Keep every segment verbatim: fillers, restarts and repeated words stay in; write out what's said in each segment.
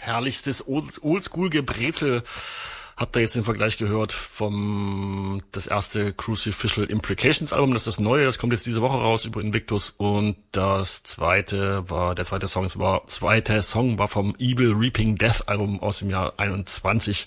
herrlichstes Oldschool-Gebrezel. Habt ihr jetzt den Vergleich gehört vom das erste Crucificial Imprecations Album, das ist das neue, das kommt jetzt diese Woche raus über Invictus, und das zweite war, der zweite Song war, zweite Song war vom Evil Reaping Death Album aus dem Jahr einundzwanzig.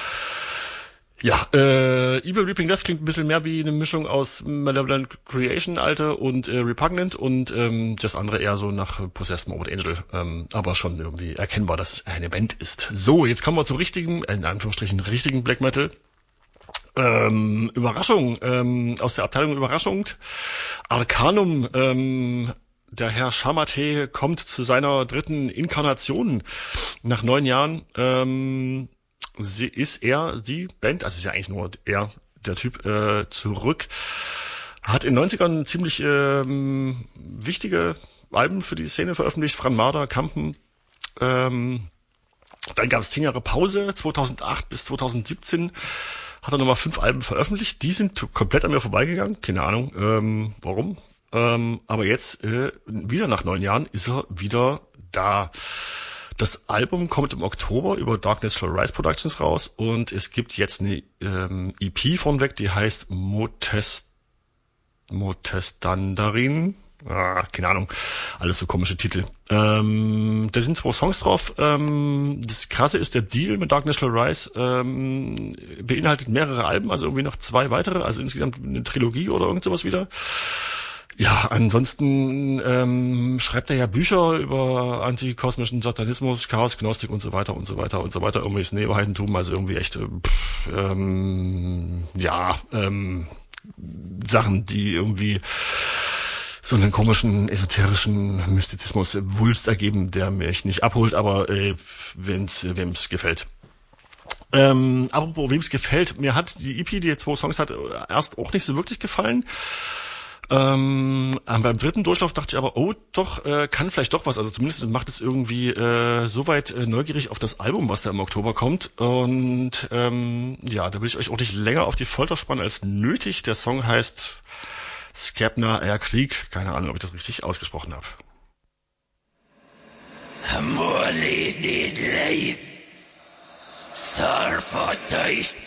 Ja, äh, Evil Reaping Death klingt ein bisschen mehr wie eine Mischung aus Malevolent Creation, alte, und äh, Repugnant, und ähm, das andere eher so nach Possessed Morbid Angel, ähm, aber schon irgendwie erkennbar, dass es eine Band ist. So, jetzt kommen wir zu richtigen, in Anführungsstrichen richtigen Black Metal. Ähm, Überraschung, ähm, aus der Abteilung Überraschung, Arcanum, ähm, der Herr Shamate kommt zu seiner dritten Inkarnation nach neun Jahren. Ähm, sie ist er, die Band, also ist ja eigentlich nur er, der Typ, äh, zurück. Hat in den neunzigern ziemlich ähm, wichtige Alben für die Szene veröffentlicht, Fran Marder, Kampen. Ähm, dann gab es zehn Jahre Pause, zweitausendacht bis zweitausendsiebzehn hat er nochmal fünf Alben veröffentlicht. Die sind komplett an mir vorbeigegangen, keine Ahnung ähm, warum. Ähm, aber jetzt, äh, wieder nach neun Jahren, ist er wieder da. Das Album kommt im Oktober über Dark Natural Rise Productions raus, und es gibt jetzt eine ähm, E P von weg, die heißt Motest Motestandarin. Ah, keine Ahnung, alles so komische Titel. Ähm, da sind zwei Songs drauf. Ähm, das Krasse ist, der Deal mit Dark Natural Rise ähm, beinhaltet mehrere Alben, also irgendwie noch zwei weitere, also insgesamt eine Trilogie oder irgend sowas wieder. Ja, ansonsten ähm, schreibt er ja Bücher über antikosmischen Satanismus, Chaos, Gnostik und so weiter und so weiter und so weiter, irgendwelches Neoheidentum, also irgendwie echt pff, ähm, ja, ähm, Sachen, die irgendwie so einen komischen, esoterischen Mystizismus Wulst ergeben, der mich nicht abholt, aber äh, wenn's, wem's gefällt. Ähm, apropos, wem's gefällt, mir hat die E P, die jetzt zwei Songs hat, erst auch nicht so wirklich gefallen. Ähm, beim dritten Durchlauf dachte ich aber, oh, doch, äh, kann vielleicht doch was. Also zumindest macht es irgendwie äh, soweit äh, neugierig auf das Album, was da im Oktober kommt. Und ähm, ja, da will ich euch auch nicht länger auf die Folter spannen als nötig. Der Song heißt Skepna Air Krieg. Keine Ahnung, ob ich das richtig ausgesprochen habe. Amor ist nicht leid, Sarfatei.